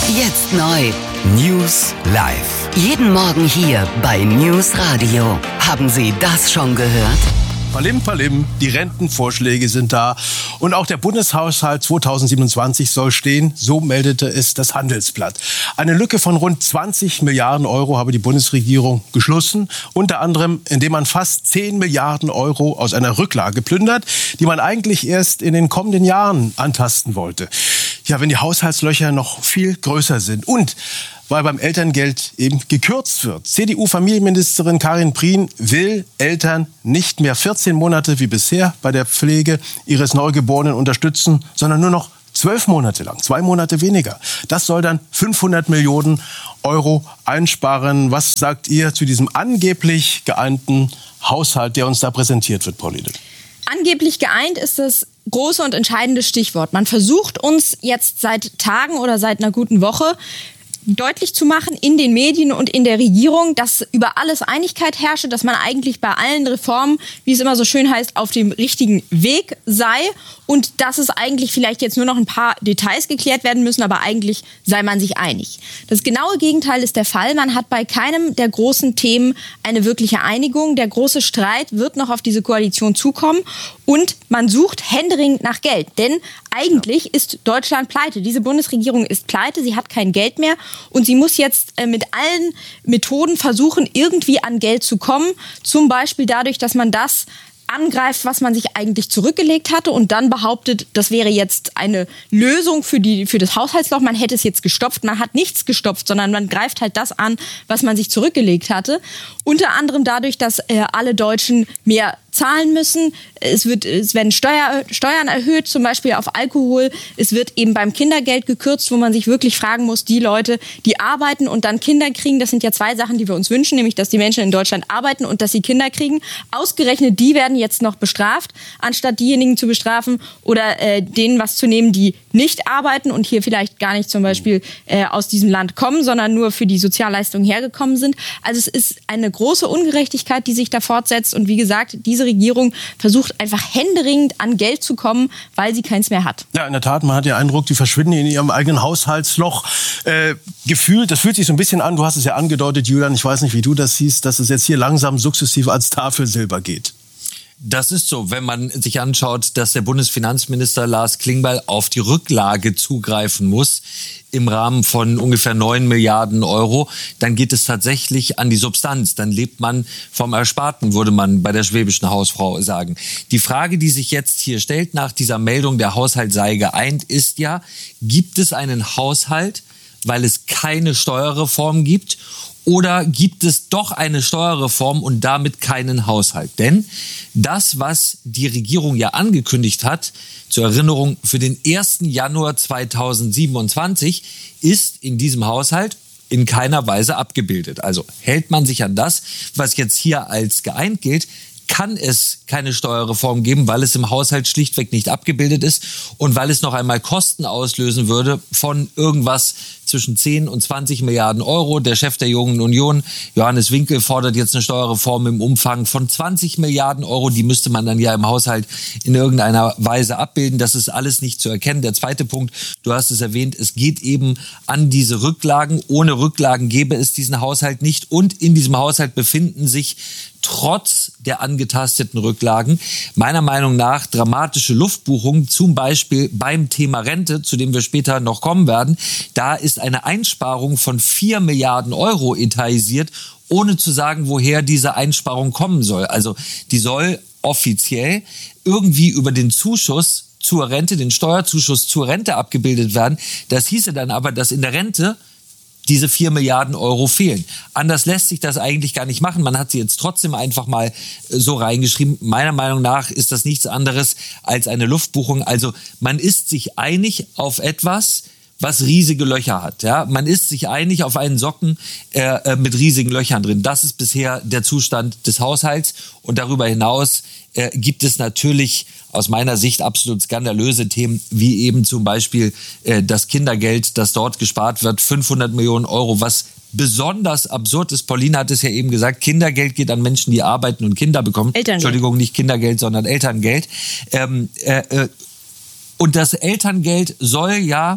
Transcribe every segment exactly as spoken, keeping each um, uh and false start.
Jetzt neu. News live. Jeden Morgen hier bei News Radio. Haben Sie das schon gehört? Palim, palim, die Rentenvorschläge sind da. Und auch der Bundeshaushalt zweitausendsiebenundzwanzig soll stehen, so meldete es das Handelsblatt. Eine Lücke von rund zwanzig Milliarden Euro habe die Bundesregierung geschlossen. Unter anderem, indem man fast zehn Milliarden Euro aus einer Rücklage plündert, die man eigentlich erst in den kommenden Jahren antasten wollte. Ja, wenn die Haushaltslöcher noch viel größer sind und weil beim Elterngeld eben gekürzt wird. C D U-Familienministerin Karin Prien will Eltern nicht mehr vierzehn Monate wie bisher bei der Pflege ihres Neugeborenen unterstützen, sondern nur noch zwölf Monate lang, zwei Monate weniger. Das soll dann fünfhundert Millionen Euro einsparen. Was sagt ihr zu diesem angeblich geeinten Haushalt, der uns da präsentiert wird, Pauline? Angeblich geeint ist das große und entscheidende Stichwort. Man versucht uns jetzt seit Tagen oder seit einer guten Woche deutlich zu machen in den Medien und in der Regierung, dass über alles Einigkeit herrsche, dass man eigentlich bei allen Reformen, wie es immer so schön heißt, auf dem richtigen Weg sei und dass es eigentlich vielleicht jetzt nur noch ein paar Details geklärt werden müssen, aber eigentlich sei man sich einig. Das genaue Gegenteil ist der Fall. Man hat bei keinem der großen Themen eine wirkliche Einigung. Der große Streit wird noch auf diese Koalition zukommen und man sucht händeringend nach Geld. Denn eigentlich ist Deutschland pleite. Diese Bundesregierung ist pleite, sie hat kein Geld mehr. Und sie muss jetzt äh, mit allen Methoden versuchen, irgendwie an Geld zu kommen. Zum Beispiel dadurch, dass man das angreift, was man sich eigentlich zurückgelegt hatte und dann behauptet, das wäre jetzt eine Lösung für, die, für das Haushaltsloch. Man hätte es jetzt gestopft. Man hat nichts gestopft, sondern man greift halt das an, was man sich zurückgelegt hatte. Unter anderem dadurch, dass äh, alle Deutschen mehr zahlen müssen. Es, wird, es werden Steuer, Steuern erhöht, zum Beispiel auf Alkohol. Es wird eben beim Kindergeld gekürzt, wo man sich wirklich fragen muss, die Leute, die arbeiten und dann Kinder kriegen, das sind ja zwei Sachen, die wir uns wünschen, nämlich, dass die Menschen in Deutschland arbeiten und dass sie Kinder kriegen. Ausgerechnet die werden jetzt noch bestraft, anstatt diejenigen zu bestrafen oder äh, denen was zu nehmen, die nicht arbeiten und hier vielleicht gar nicht zum Beispiel äh, aus diesem Land kommen, sondern nur für die Sozialleistungen hergekommen sind. Also es ist eine große Ungerechtigkeit, die sich da fortsetzt und wie gesagt, diese Regierung versucht einfach händeringend an Geld zu kommen, weil sie keins mehr hat. Ja, in der Tat, man hat den Eindruck, die verschwinden in ihrem eigenen Haushaltsloch. Äh, gefühlt, das fühlt sich so ein bisschen an, du hast es ja angedeutet, Julian, ich weiß nicht, wie du das siehst, dass es jetzt hier langsam sukzessive als Tafelsilber geht. Das ist so, wenn man sich anschaut, dass der Bundesfinanzminister Lars Klingbeil auf die Rücklage zugreifen muss im Rahmen von ungefähr neun Milliarden Euro, dann geht es tatsächlich an die Substanz. Dann lebt man vom Ersparten, würde man bei der schwäbischen Hausfrau sagen. Die Frage, die sich jetzt hier stellt nach dieser Meldung, der Haushalt sei geeint, ist ja, gibt es einen Haushalt, weil es keine Steuerreform gibt? Oder gibt es doch eine Steuerreform und damit keinen Haushalt? Denn das, was die Regierung ja angekündigt hat, zur Erinnerung für den ersten Januar zweitausendsiebenundzwanzig, ist in diesem Haushalt in keiner Weise abgebildet. Also hält man sich an das, was jetzt hier als geeint gilt, kann es keine Steuerreform geben, weil es im Haushalt schlichtweg nicht abgebildet ist und weil es noch einmal Kosten auslösen würde von irgendwas zwischen zehn und zwanzig Milliarden Euro. Der Chef der Jungen Union, Johannes Winkel, fordert jetzt eine Steuerreform im Umfang von zwanzig Milliarden Euro. Die müsste man dann ja im Haushalt in irgendeiner Weise abbilden. Das ist alles nicht zu erkennen. Der zweite Punkt, du hast es erwähnt, es geht eben an diese Rücklagen. Ohne Rücklagen gäbe es diesen Haushalt nicht. Und in diesem Haushalt befinden sich trotz der angetasteten Rücklagen meiner Meinung nach dramatische Luftbuchungen, zum Beispiel beim Thema Rente, zu dem wir später noch kommen werden. Da ist eine Einsparung von vier Milliarden Euro etatisiert, ohne zu sagen, woher diese Einsparung kommen soll. Also die soll offiziell irgendwie über den Zuschuss zur Rente, den Steuerzuschuss zur Rente abgebildet werden. Das hieße dann aber, dass in der Rente diese vier Milliarden Euro fehlen. Anders lässt sich das eigentlich gar nicht machen. Man hat sie jetzt trotzdem einfach mal so reingeschrieben. Meiner Meinung nach ist das nichts anderes als eine Luftbuchung. Also man ist sich einig auf etwas, was riesige Löcher hat. Ja? Man ist sich einig auf einen Socken äh, mit riesigen Löchern drin. Das ist bisher der Zustand des Haushalts. Und darüber hinaus äh, gibt es natürlich aus meiner Sicht absolut skandalöse Themen, wie eben zum Beispiel äh, das Kindergeld, das dort gespart wird, fünfhundert Millionen Euro, was besonders absurd ist. Pauline hat es ja eben gesagt, Kindergeld geht an Menschen, die arbeiten und Kinder bekommen. Elterngeld. Entschuldigung, nicht Kindergeld, sondern Elterngeld. Ähm, äh, äh, und das Elterngeld soll ja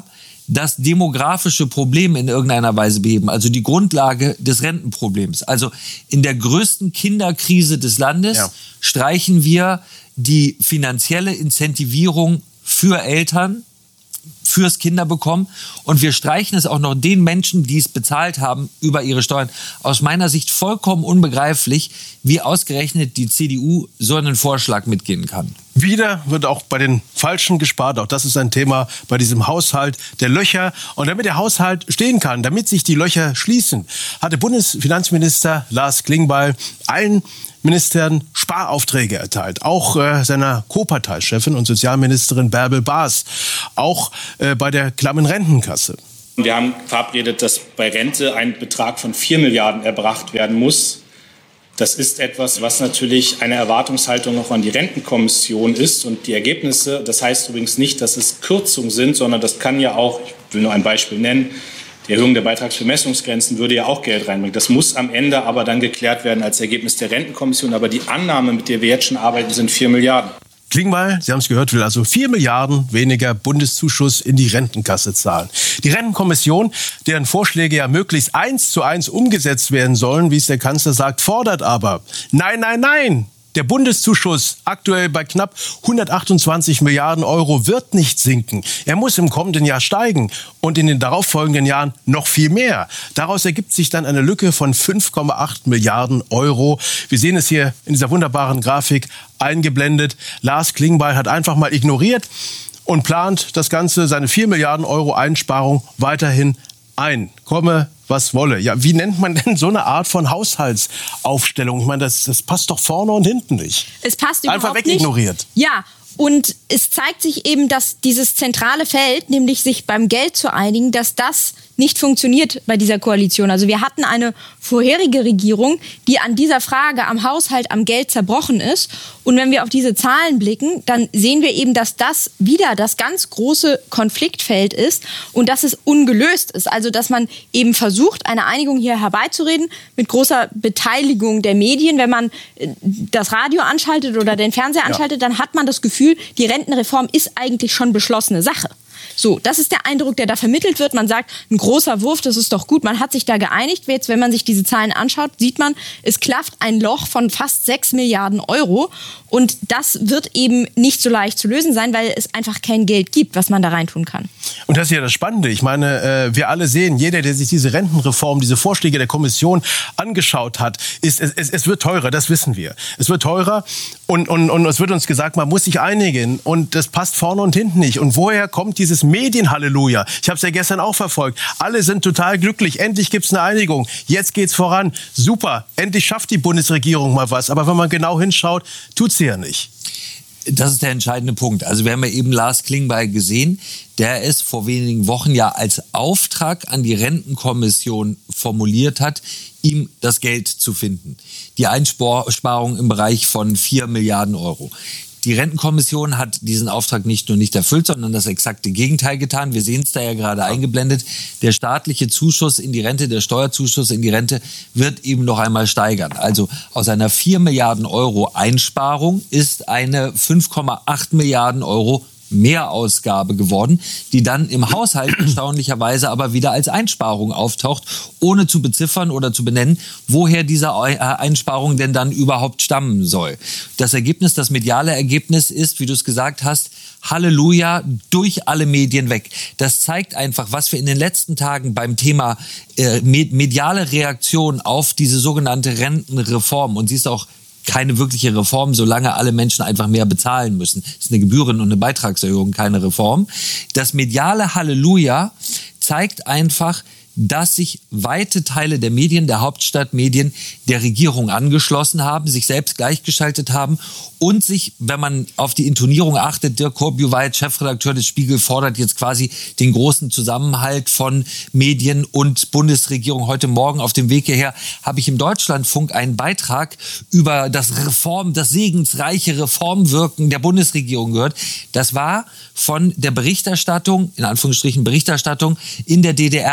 das demografische Problem in irgendeiner Weise beheben, also die Grundlage des Rentenproblems. Also in der größten Kinderkrise des Landes ja. streichen wir die finanzielle Incentivierung für Eltern, fürs Kinderbekommen, und wir streichen es auch noch den Menschen, die es bezahlt haben, über ihre Steuern. Aus meiner Sicht vollkommen unbegreiflich, wie ausgerechnet die C D U so einen Vorschlag mitgehen kann. Wieder wird auch bei den Falschen gespart. Auch das ist ein Thema bei diesem Haushalt der Löcher. Und damit der Haushalt stehen kann, damit sich die Löcher schließen, hatte Bundesfinanzminister Lars Klingbeil allen Ministern Sparaufträge erteilt. Auch äh, seiner Co-Parteichefin und Sozialministerin Bärbel Baas. Auch äh, bei der klammen Rentenkasse. Wir haben verabredet, dass bei Rente ein Betrag von vier Milliarden erbracht werden muss. Das ist etwas, was natürlich eine Erwartungshaltung auch an die Rentenkommission ist und die Ergebnisse. Das heißt übrigens nicht, dass es Kürzungen sind, sondern das kann ja auch, ich will nur ein Beispiel nennen, die Erhöhung der Beitragsbemessungsgrenzen würde ja auch Geld reinbringen. Das muss am Ende aber dann geklärt werden als Ergebnis der Rentenkommission. Aber die Annahme, mit der wir jetzt schon arbeiten, sind vier Milliarden. Klingbeil, Sie haben es gehört, will also vier Milliarden weniger Bundeszuschuss in die Rentenkasse zahlen. Die Rentenkommission, deren Vorschläge ja möglichst eins zu eins umgesetzt werden sollen, wie es der Kanzler sagt, fordert aber: Nein, nein, nein! Der Bundeszuschuss, aktuell bei knapp hundertachtundzwanzig Milliarden Euro, wird nicht sinken. Er muss im kommenden Jahr steigen und in den darauffolgenden Jahren noch viel mehr. Daraus ergibt sich dann eine Lücke von fünf Komma acht Milliarden Euro. Wir sehen es hier in dieser wunderbaren Grafik eingeblendet. Lars Klingbeil hat einfach mal ignoriert und plant das Ganze, seine vier Milliarden Euro Einsparung, weiterhin ein. Komme, was wolle. Ja, wie nennt man denn so eine Art von Haushaltsaufstellung? Ich meine, das, das passt doch vorne und hinten nicht. Es passt überhaupt Einfach wegignoriert. Nicht. Ja, und es zeigt sich eben, dass dieses zentrale Feld, nämlich sich beim Geld zu einigen, dass das nicht funktioniert bei dieser Koalition. Also wir hatten eine vorherige Regierung, die an dieser Frage am Haushalt, am Geld zerbrochen ist. Und wenn wir auf diese Zahlen blicken, dann sehen wir eben, dass das wieder das ganz große Konfliktfeld ist und dass es ungelöst ist. Also dass man eben versucht, eine Einigung hier herbeizureden mit großer Beteiligung der Medien. Wenn man das Radio anschaltet oder den Fernseher anschaltet, ja. dann hat man das Gefühl, die Rentenreform ist eigentlich schon beschlossene Sache. So, das ist der Eindruck, der da vermittelt wird. Man sagt, ein großer Wurf, das ist doch gut. Man hat sich da geeinigt. Jetzt, wenn man sich diese Zahlen anschaut, sieht man, es klafft ein Loch von fast sechs Milliarden Euro. Und das wird eben nicht so leicht zu lösen sein, weil es einfach kein Geld gibt, was man da reintun kann. Und das ist ja das Spannende. Ich meine, äh, wir alle sehen, jeder, der sich diese Rentenreform, diese Vorschläge der Kommission angeschaut hat, ist, es, es, es wird teurer, das wissen wir. Es wird teurer und, und, und es wird uns gesagt, man muss sich einigen. Und das passt vorne und hinten nicht. Und woher kommt dieses Medienhalleluja? Ich habe es ja gestern auch verfolgt. Alle sind total glücklich. Endlich gibt es eine Einigung. Jetzt geht's voran. Super. Endlich schafft die Bundesregierung mal was. Aber wenn man genau hinschaut, tut sie ja nicht. Das ist der entscheidende Punkt. Also wir haben ja eben Lars Klingbeil gesehen, der es vor wenigen Wochen ja als Auftrag an die Rentenkommission formuliert hat, ihm das Geld zu finden. Die Einsparung im Bereich von vier Milliarden Euro. Die Rentenkommission hat diesen Auftrag nicht nur nicht erfüllt, sondern das exakte Gegenteil getan. Wir sehen es da ja gerade eingeblendet. Der staatliche Zuschuss in die Rente, der Steuerzuschuss in die Rente wird eben noch einmal steigern. Also aus einer vier Milliarden Euro Einsparung ist eine fünf Komma acht Milliarden Euro Mehrausgabe geworden, die dann im Haushalt erstaunlicherweise aber wieder als Einsparung auftaucht, ohne zu beziffern oder zu benennen, woher diese Einsparung denn dann überhaupt stammen soll. Das Ergebnis, das mediale Ergebnis ist, wie du es gesagt hast, Halleluja, durch alle Medien weg. Das zeigt einfach, was wir in den letzten Tagen beim Thema äh, mediale Reaktion auf diese sogenannte Rentenreform, und sie ist auch keine wirkliche Reform, solange alle Menschen einfach mehr bezahlen müssen. Das ist eine Gebühren- und eine Beitragserhöhung, keine Reform. Das mediale Halleluja zeigt einfach, dass sich weite Teile der Medien, der Hauptstadtmedien, der Regierung angeschlossen haben, sich selbst gleichgeschaltet haben und sich, wenn man auf die Intonierung achtet, Dirk Korb-Juweit, Chefredakteur des Spiegel, fordert jetzt quasi den großen Zusammenhalt von Medien und Bundesregierung. Heute Morgen auf dem Weg hierher habe ich im Deutschlandfunk einen Beitrag über das Reform, das segensreiche Reformwirken der Bundesregierung gehört. Das war von der Berichterstattung, in Anführungsstrichen Berichterstattung, in der D D R in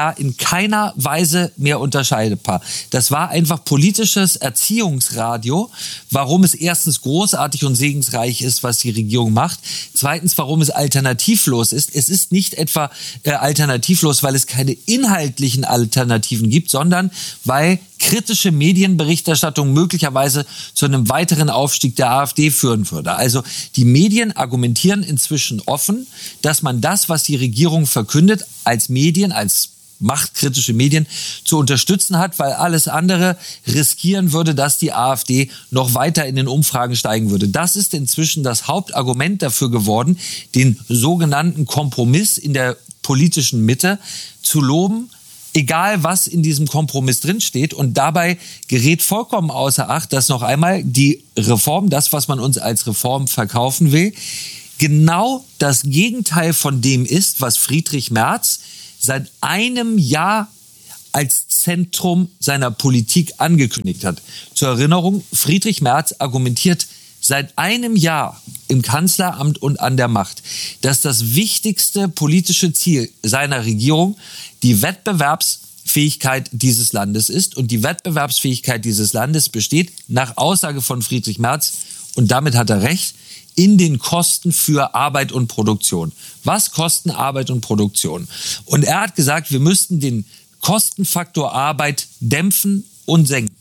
keiner Weise mehr unterscheidbar. Das war einfach politisches Erziehungsradio, warum es erstens großartig und segensreich ist, was die Regierung macht. Zweitens, warum es alternativlos ist. Es ist nicht etwa äh, alternativlos, weil es keine inhaltlichen Alternativen gibt, sondern weil kritische Medienberichterstattung möglicherweise zu einem weiteren Aufstieg der AfD führen würde. Also die Medien argumentieren inzwischen offen, dass man das, was die Regierung verkündet, als Medien, als machtkritische Medien zu unterstützen hat, weil alles andere riskieren würde, dass die AfD noch weiter in den Umfragen steigen würde. Das ist inzwischen das Hauptargument dafür geworden, den sogenannten Kompromiss in der politischen Mitte zu loben, egal was in diesem Kompromiss drinsteht. Und dabei gerät vollkommen außer Acht, dass noch einmal die Reform, das, was man uns als Reform verkaufen will, genau das Gegenteil von dem ist, was Friedrich Merz seit einem Jahr als Zentrum seiner Politik angekündigt hat. Zur Erinnerung, Friedrich Merz argumentiert seit einem Jahr im Kanzleramt und an der Macht, dass das wichtigste politische Ziel seiner Regierung die Wettbewerbsfähigkeit dieses Landes ist. Und die Wettbewerbsfähigkeit dieses Landes besteht, nach Aussage von Friedrich Merz, und damit hat er recht, in den Kosten für Arbeit und Produktion. Was kosten Arbeit und Produktion? Und er hat gesagt, wir müssten den Kostenfaktor Arbeit dämpfen und senken.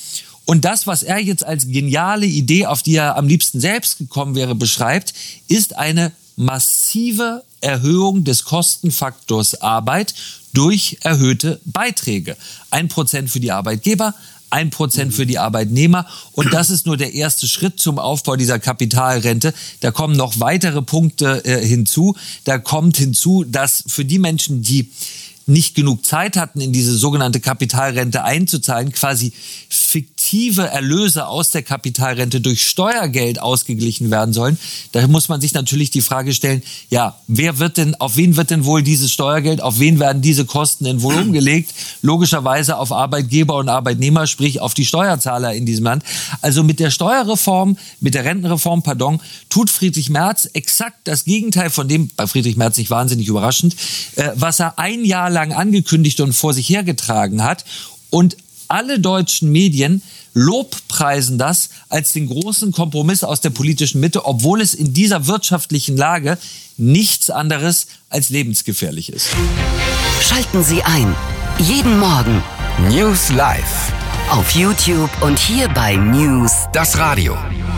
Und das, was er jetzt als geniale Idee, auf die er am liebsten selbst gekommen wäre, beschreibt, ist eine massive Erhöhung des Kostenfaktors Arbeit durch erhöhte Beiträge. Ein Prozent für die Arbeitgeber, ein Prozent für die Arbeitnehmer. Und das ist nur der erste Schritt zum Aufbau dieser Kapitalrente. Da kommen noch weitere Punkte äh, hinzu. Da kommt hinzu, dass für die Menschen, die nicht genug Zeit hatten, in diese sogenannte Kapitalrente einzuzahlen, quasi fiktive Erlöse aus der Kapitalrente durch Steuergeld ausgeglichen werden sollen. Da muss man sich natürlich die Frage stellen, ja, wer wird denn, auf wen wird denn wohl dieses Steuergeld, auf wen werden diese Kosten denn wohl umgelegt? Logischerweise auf Arbeitgeber und Arbeitnehmer, sprich auf die Steuerzahler in diesem Land. Also mit der Steuerreform, mit der Rentenreform, pardon, tut Friedrich Merz exakt das Gegenteil von dem, bei Friedrich Merz nicht wahnsinnig überraschend, äh, was er ein Jahr lang angekündigt und vor sich hergetragen hat. Und alle deutschen Medien lobpreisen das als den großen Kompromiss aus der politischen Mitte, obwohl es in dieser wirtschaftlichen Lage nichts anderes als lebensgefährlich ist. Schalten Sie ein. Jeden Morgen News Live. Auf YouTube und hier bei News Das Radio.